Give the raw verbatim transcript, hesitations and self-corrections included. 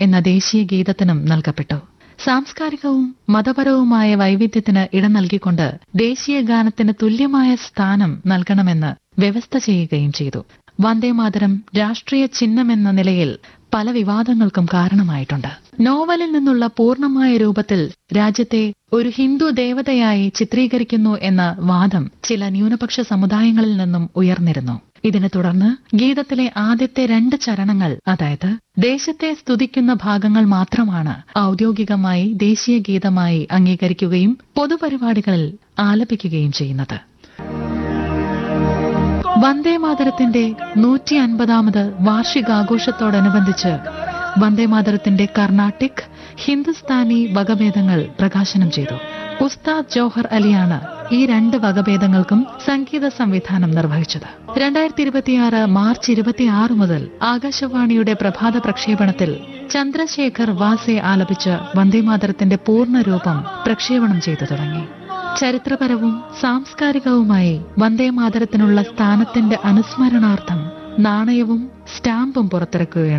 എന്ന ദേശീയ ഗീതത്തിനും നൽകപ്പെട്ടു. സാംസ്കാരികവും മതപരവുമായ വൈവിധ്യത്തിന് ഇടം നൽകിക്കൊണ്ട് ദേശീയ ഗാനത്തിന് തുല്യമായ സ്ഥാനം നൽകണമെന്ന് വ്യവസ്ഥ ചെയ്യുകയും ചെയ്തു. വന്ദേമാതരം രാഷ്ട്രീയ ചിഹ്നമെന്ന നിലയിൽ പല വിവാദങ്ങൾക്കും കാരണമായിട്ടുണ്ട്. നോവലിൽ നിന്നുള്ള പൂർണ്ണമായ രൂപത്തിൽ രാജ്യത്തെ ഒരു ഹിന്ദു ദേവതയായി ചിത്രീകരിക്കുന്നു എന്ന വാദം ചില ന്യൂനപക്ഷ സമുദായങ്ങളിൽ നിന്നും ഉയർന്നിരുന്നു. ഇതിനെ തുടർന്ന് ഗീതത്തിലെ ആദ്യത്തെ രണ്ട് ചരണങ്ങൾ, അതായത് ദേശത്തെ സ്തുതിക്കുന്ന ഭാഗങ്ങൾ മാത്രമാണ് ഔദ്യോഗികമായി ദേശീയ ഗീതമായി അംഗീകരിക്കുകയും പൊതുപരിപാടികളിൽ ആലപിക്കുകയും ചെയ്യുന്നത്. വന്ദേമാതരത്തിന്റെ നൂറ്റി അൻപതാമത് വാർഷികാഘോഷത്തോടനുബന്ധിച്ച് വന്ദേമാതരത്തിന്റെ കർണാട്ടിക്, ഹിന്ദുസ്ഥാനി വകഭേദങ്ങൾ പ്രകാശനം ചെയ്തു. ഉസ്താദ് ജോഹർ അലിയാണ് ഈ രണ്ട് വകഭേദങ്ങൾക്കും സംഗീത സംവിധാനം നിർവഹിച്ചത്. രണ്ടായിരത്തി ഇരുപത്തിയാറ് മാർച്ച് ഇരുപത്തിയാറ് മുതൽ ആകാശവാണിയുടെ പ്രഭാത പ്രക്ഷേപണത്തിൽ ചന്ദ്രശേഖർ വാസെ ആലപിച്ച വന്ദേമാതരത്തിന്റെ പൂർണ്ണരൂപം പ്രക്ഷേപണം ചെയ്തു തുടങ്ങി. ചരിത്രപരവും സാംസ്കാരികവുമായി വന്ദേമാതരത്തിനുള്ള സ്ഥാനത്തിന്റെ അനുസ്മരണാർത്ഥം നാണയവും സ്റ്റാമ്പും പുറത്തിറക്കുകയാണ്